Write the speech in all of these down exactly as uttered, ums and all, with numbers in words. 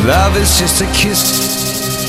Love is just a kiss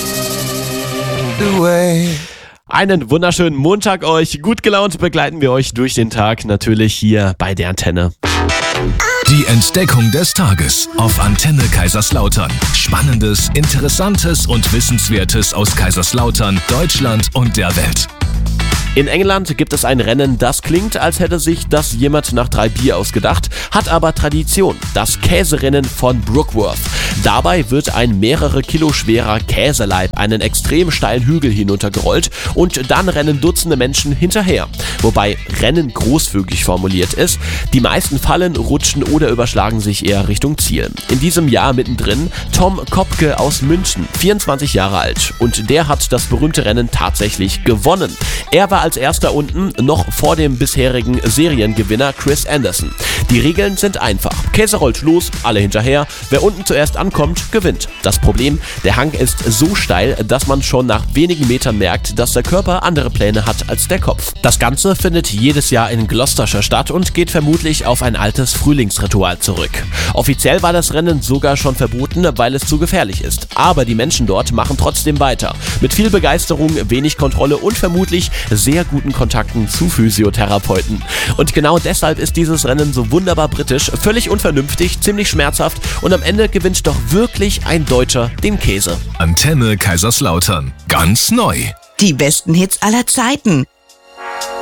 away. Einen wunderschönen Montag euch. Gut gelaunt begleiten wir euch durch den Tag, natürlich hier bei der Antenne. Die Entdeckung des Tages auf Antenne Kaiserslautern. Spannendes, Interessantes und Wissenswertes aus Kaiserslautern, Deutschland und der Welt. In England gibt es ein Rennen, das klingt, als hätte sich das jemand nach drei Bier ausgedacht, hat aber Tradition. Das Käserennen von Brookworth. Dabei wird ein mehrere Kilo schwerer Käseleib einen extrem steilen Hügel hinuntergerollt und dann rennen Dutzende Menschen hinterher. Wobei Rennen großzügig formuliert ist. Die meisten fallen, rutschen oder überschlagen sich eher Richtung Ziel. In diesem Jahr mittendrin Tom Kopke aus München, vierundzwanzig Jahre alt. Und der hat das berühmte Rennen tatsächlich gewonnen. Er war als erster unten, noch vor dem bisherigen Seriengewinner Chris Anderson. Die Regeln sind einfach. Käse rollt los, alle hinterher. Wer unten zuerst ankommt, gewinnt. Das Problem, der Hang ist so steil, dass man schon nach wenigen Metern merkt, dass der Körper andere Pläne hat als der Kopf. Das Ganze findet jedes Jahr in Gloucestershire statt und geht vermutlich auf ein altes Frühlingsritual zurück. Offiziell war das Rennen sogar schon verboten, weil es zu gefährlich ist. Aber die Menschen dort machen trotzdem weiter. Mit viel Begeisterung, wenig Kontrolle und vermutlich sehr guten Kontakten zu Physiotherapeuten. Und genau deshalb ist dieses Rennen so wunderbar britisch, völlig unvernünftig, ziemlich schmerzhaft und am Ende gewinnt doch wirklich ein Deutscher den Käse. Antenne Kaiserslautern. Ganz neu. Die besten Hits aller Zeiten.